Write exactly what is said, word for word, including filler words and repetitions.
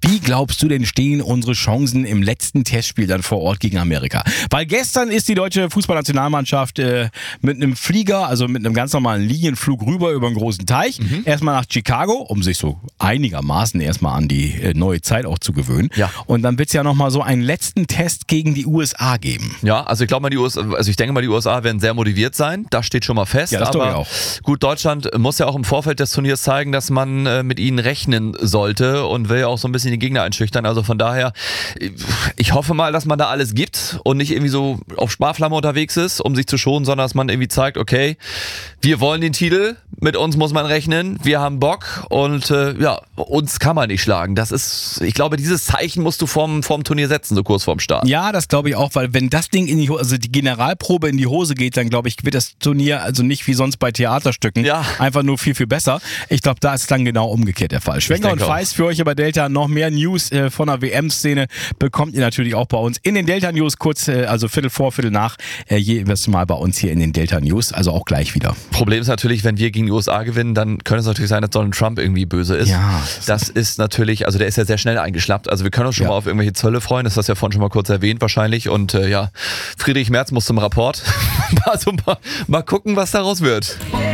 Wie glaubst du denn, stehen unsere Chancen im letzten Testspiel dann vor Ort gegen Amerika? Weil gestern ist die deutsche Fußballnationalmannschaft äh, mit einem Flieger, also mit einem ganz normalen Linienflug rüber über einen großen Teich, mhm. erstmal nach Chicago, um sich so einigermaßen erstmal an die äh, neue Zeit auch zu gewöhnen. Ja. Und dann wird es ja nochmal so einen letzten Test gegen die U S A geben. Ja, also ich glaube mal, die U S A, also ich denke mal, die U S A werden sehr motiviert sein. Das steht schon mal fest. Ja, das aber ich auch. Gut, Deutschland muss ja auch im Vorfeld des Turniers zeigen, dass man äh, mit ihnen rechnen sollte und will ja auch so ein bisschen die Gegner einschüchtern. Also von daher, ich hoffe mal, dass man da alles gibt und nicht irgendwie so auf Sparflamme unterwegs ist, um sich zu schonen, sondern dass man irgendwie zeigt, okay, wir wollen den Titel, mit uns muss man rechnen, wir haben Bock und äh, ja, uns kann man nicht schlagen. Das ist, ich glaube, dieses Zeichen musst du vorm, vorm Turnier setzen, so kurz vorm Start. Ja, das glaube ich auch, weil wenn das Ding in die Hose, also die Generalprobe in die Hose geht, dann glaube ich, wird das Turnier also nicht wie sonst bei Theaterstücken, ja. einfach nur viel, viel besser. Ich glaube, da ist dann genau umgekehrt der Fall. Schwenker und Feist für euch über Delta. Noch mehr News äh, von der W M-Szene bekommt ihr natürlich auch bei uns in den Delta News, kurz, äh, also Viertel vor, Viertel nach, äh, jeweils mal bei uns hier in den Delta News, also auch gleich wieder. Problem ist natürlich, wenn wir gegen die U S A gewinnen, dann könnte es natürlich sein, dass Donald Trump irgendwie böse ist. Ja. Das ist natürlich, also der ist ja sehr schnell eingeschnappt, also wir können uns schon ja. mal auf irgendwelche Zölle freuen, das hast du ja vorhin schon mal kurz erwähnt wahrscheinlich und äh, ja, Friedrich Merz muss zum Rapport. Also mal, mal gucken, was daraus wird.